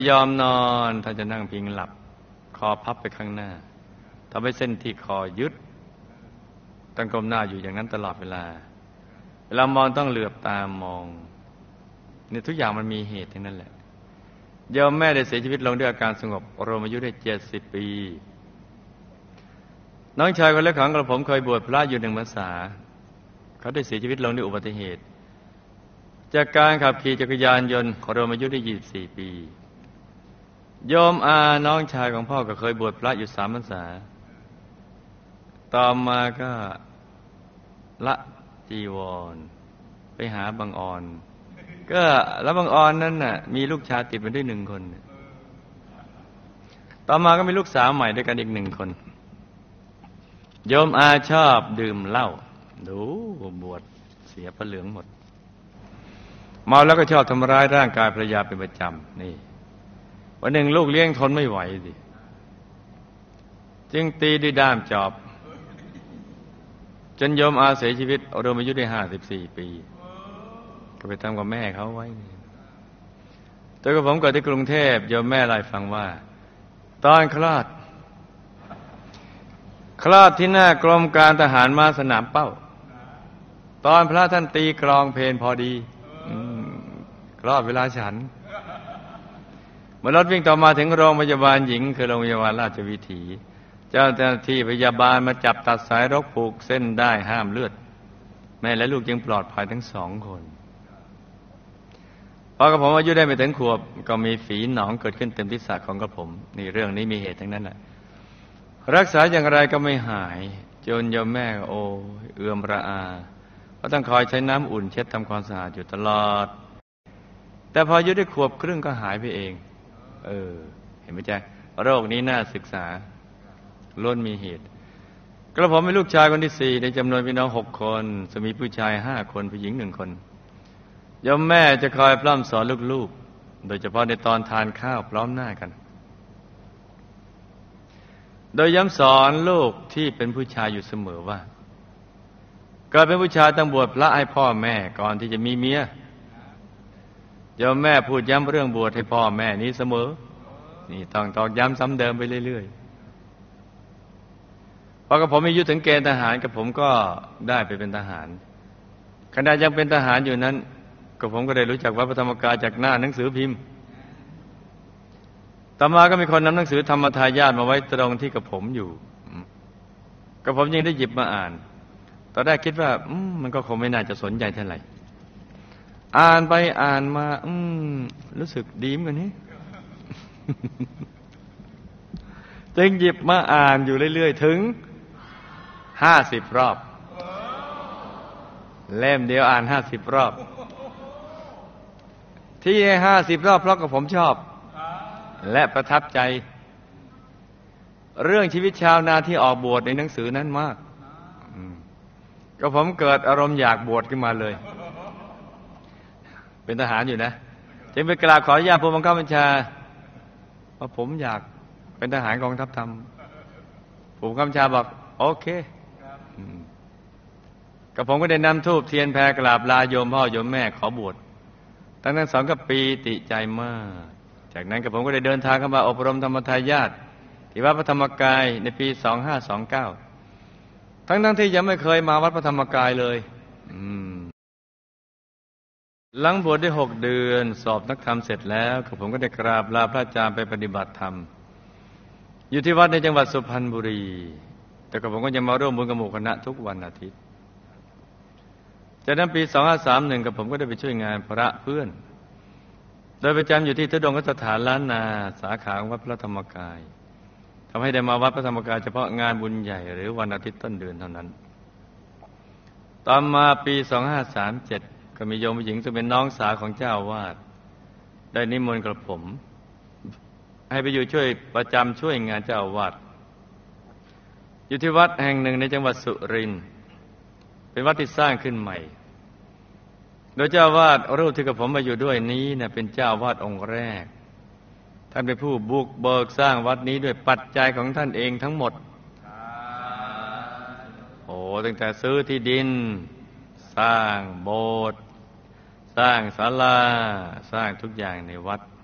ยอมนอนถ้าจะนั่งพิงหลับคอพับไปข้างหน้าทำให้เส้นที่คอยึดต้องก้มหน้าอยู่อย่างนั้นตลอดเวลามองต้องเหลือบตามองเนี่ยทุกอย่างมันมีเหตุทั้งนั้นแหละโยมแม่ได้เสียชีวิตลงด้วยอาการสงบรวมอายุได้70 ปีน้องชายคนเล็กของกระผมเคยบวชพระอยู่1 พรรษาเขาได้เสียชีวิตลงด้วยอุบัติเหตุจากการขับขี่จักรยานยนต์รวมอายุได้24 ปีโยมอาน้องชายของพ่อก็เคยบวชพระอยู่3 พรรษาต่อมาก็ละจีวรไปหาบางออนก็แล้วบางออนนั้นน่ะมีลูกชายติดมาด้วย1 คนต่อมาก็มีลูกสาวใหม่ด้วยกันอีก1 คนโยมอาชอบดื่มเหล้าดูบวชเสียพระเหลืองหมดเมาแล้วก็ชอบทำร้ายร่างกายภรรยาเป็นประจำนี่วันหนึ่งลูกเลี้ยงทนไม่ไหวสิจึงตีด้วยด้ามจอบจนโยมอาเสียชีวิตรวมอายุได้54 ปีก็ไปทำกับแม่เขาไว้แต่กับผมเกิดที่กรุงเทพโยมแม่เล่าให้ฟังว่าตอนคลอดที่หน้ากรมการทหารม้าสนามเป้าตอนพระท่านตีกลองเพลพอดีคลอดเวลาฉันเมื่อรถวิ่งต่อมาถึงโรงพยาบาลหญิงคือโรงพยาบาลราชวิถีเจ้าหน้าที่พยาบาลมาจับตัดสายรกผูกเส้นได้ห้ามเลือดแม่และลูกยังปลอดภัยทั้ง2 คนพอกระผมอายุได้ไม่ถึงขวบก็มีฝีหนองเกิดขึ้นเต็มที่ศีรษะของกระผมนี่เรื่องนี้มีเหตุทั้งนั้นแหละรักษาอย่างไรก็ไม่หายจนโยมแม่โอ้เอื่อมระอาเพราะต้องคอยใช้น้ำอุ่นเช็ดทำความสะอาดอยู่ตลอดแต่พออายุได้ขวบครึ่งก็หายไปเองเห็นไหมจ๊ะโรคนี้น่าศึกษาล้วนมีเหตุกระผมเป็นลูกชายคนที่4ในจำนวนพี่น้อง6 คนจะมีผู้ชาย5 คนผู้หญิง1 คนโยมแม่จะคอยปล้ำสอนลูกๆโดยเฉพาะในตอนทานข้าวพร้อมหน้ากันโดยย้ำสอนลูกที่เป็นผู้ชายอยู่เสมอว่าเกิดเป็นผู้ชายต้องบวชพระให้พ่อแม่ก่อนที่จะมีเมียโยมแม่พูดย้ำเรื่องบวชให้พ่อแม่นี้เสมอนี่ต้องตอกย้ำซ้ำเดิมไปเรื่อยๆพอกับผมอายุถึงเกณฑ์ทหารกับผมก็ได้ไปเป็นทหารขณะยังเป็นทหารอยู่นั้นกับผมก็ได้รู้จักวัดพระธรรมกายจากหน้าหนังสือพิมพ์ต่อมาก็มีคนนำหนังสือธรรมทายาทมาไว้ตรงที่กับผมอยู่กับผมยังได้หยิบมาอ่านตอนแรกคิดว่ามันก็คงไม่น่าจะสนใจเท่าไหร่อ่านไปอ่านมารู้สึกดีเหมือนกันนี่ จึงหยิบมาอ่านอยู่เรื่อยๆถึง50 รอบเล่มเดียวอ่าน50 รอบที่50 รอบเพราะกับผมชอบและประทับใจเรื่องชีวิตชาวนาที่ออกบวชในหนังสือนั้นมากก็ผมเกิดอารมณ์อยากบวชขึ้นมาเลยเป็นทหารอยู่นะจึงไปกราบขออนุญาตผู้บังคับบัญชาว่าผมอยากเป็นทหารกองทัพธรรมผู้บังคับบัญชาบอกโอเคกับผมก็ได้นำธูปเทียนแพรกราบลาโยมพ่อโยมแม่ขอบวชทั้ง2 ก็ปีติใจมากจากนั้นกับผมก็ได้เดินทางเข้ามาอบรมธรรมทายาทที่วัดพระธรรมกายในปี2529ทั้งที่ยังไม่เคยมาวัดพระธรรมกายเลยหลังบวชได้6 เดือนสอบนักธรรมเสร็จแล้วกับผมก็ได้กราบลาพระอาจารย์ไปปฏิบัติธรรมอยู่ที่วัดในจังหวัดสุพรรณบุรีแต่กับผมก็ยังมาร่วมบุญกับหมู่คณะทุกวันอาทิตย์จากนั้นปี2531กับผมก็ได้ไปช่วยงานพระเพื่อนโดยประจำอยู่ที่ทุดงคสถานล้านนาสาขาของวัดพระธรรมกายทำให้ได้มาวัดพระธรรมกายเฉพาะงานบุญใหญ่หรือวันอาทิตย์ต้นเดือนเท่านั้นต่อมาปี2537ก็มีโยมผู้หญิงซึ่งเป็นน้องสาวของเจ้าวาดได้นิมนต์กับผมให้ไปอยู่ช่วยประจำช่วยงานเจ้าวาดอยู่ที่วัดแห่งหนึ่งในจังหวัดสุรินทร์เป็นวัดที่สร้างขึ้นใหม่โดยเจ้าวาดรูปที่กับผมมาอยู่ด้วยนี้เป็นเจ้าวาดองค์แรกท่านเป็นผู้บุกเบิกสร้างวัดนี้ด้วยปัจจัยของท่านเองทั้งหมดตั้งแต่ซื้อที่ดินสร้างโบสถ์สร้างศาลาสร้างทุกอย่างในวัด